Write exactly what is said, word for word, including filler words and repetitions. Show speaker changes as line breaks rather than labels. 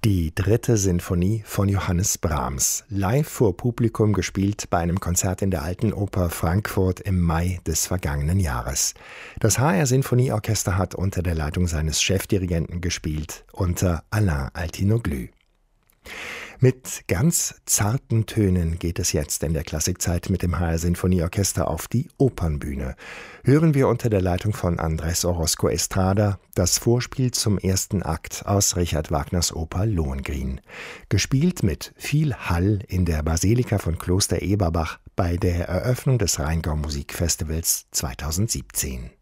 Die dritte Sinfonie von Johannes Brahms, live vor Publikum gespielt bei einem Konzert in der Alten Oper Frankfurt im Mai des vergangenen Jahres. Das H R Sinfonieorchester hat unter der Leitung seines Chefdirigenten gespielt, unter Alain Altinoglu. Mit ganz zarten Tönen geht es jetzt in der Klassikzeit mit dem H R Sinfonieorchester auf die Opernbühne. Hören wir unter der Leitung von Andrés Orozco Estrada das Vorspiel zum ersten Akt aus Richard Wagners Oper Lohengrin. Gespielt mit viel Hall in der Basilika von Kloster Eberbach bei der Eröffnung des Rheingau Musikfestivals zweitausendsiebzehn.